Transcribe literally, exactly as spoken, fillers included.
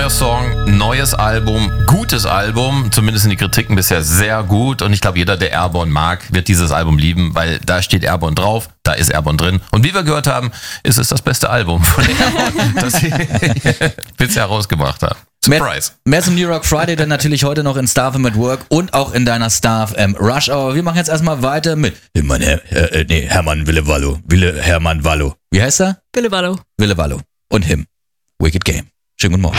Neuer Song, neues Album, gutes Album, zumindest sind die Kritiken bisher sehr gut und ich glaube, jeder, der Airborne mag, wird dieses Album lieben, weil da steht Airborne drauf, da ist Airborne drin und wie wir gehört haben, ist es das beste Album von Airborne, das sie bisher rausgebracht haben. Surprise. Mehr, mehr zum New Rock Friday dann natürlich heute noch in Star F M at Work und auch in deiner Star F M Rush Hour. Wir machen jetzt erstmal weiter mit Mann, Herr, äh, nee, Hermann Wille Wallo. Wille Hermann Wallo. Wie heißt er? Wille Wallo. Wille Wallo. Und him. Wicked Game. Schönen guten Morgen.